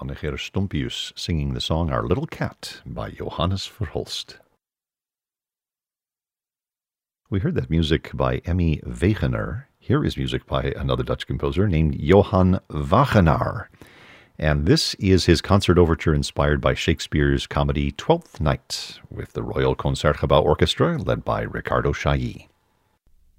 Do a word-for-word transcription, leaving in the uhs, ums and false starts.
Anneger Stumpius singing the song Our Little Cat by Johannes Verhulst. We heard that music by Emmy Wegener. Here is music by another Dutch composer named Johann Wagenaar. And this is his concert overture inspired by Shakespeare's comedy Twelfth Night with the Royal Concertgebouw Orchestra led by Ricardo Chailly.